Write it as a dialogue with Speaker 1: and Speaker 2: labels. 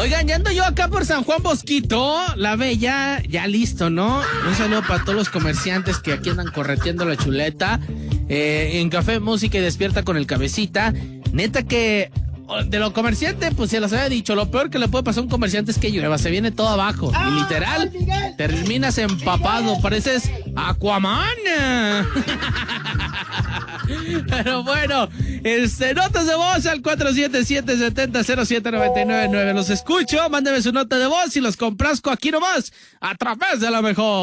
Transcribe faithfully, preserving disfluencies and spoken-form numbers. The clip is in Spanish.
Speaker 1: Oigan, ya ando yo acá por San Juan Bosquito, la Bella, ya listo, ¿no? Un saludo para todos los comerciantes que aquí andan correteando la chuleta. Eh, en Café Música y Despierta con el Cabecita. Neta que de lo comerciante, pues se los había dicho, lo peor que le puede pasar a un comerciante es que llueva, se viene todo abajo. Y literal, terminas empapado, pareces Aquaman. Pero bueno, este, notas de voz al cuatro siete siete, siete cero cero siete, nueve nueve nueve. Los escucho, mándeme su nota de voz y los complazco aquí nomás, a través de la mejor.